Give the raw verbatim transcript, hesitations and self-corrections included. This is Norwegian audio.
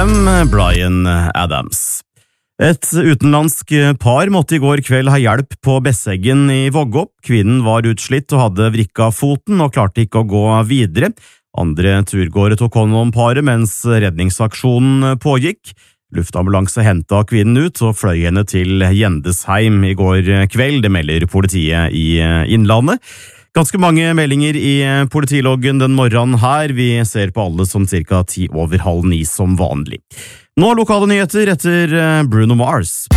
Am, Bryan Adams. Et utenlandsk par måtte i går kveld ha hjelp på Besseggen i Vågå. Kvinnen var utslitt og hadde vrikka foten og klarte ikke å gå videre. Andre turgåere tok hånd om paret mens redningsaksjonen pågikk. Luftambulanse hentet kvinnen ut og fløy henne til Gjendesheim i går kveld, det melder politiet i Innlandet. Ganske mange meldinger i politiloggen den morgenen her. Vi ser på alle som cirka ti over halv ni som vanlig. Nå lokale nyheter etter Bruno Mars.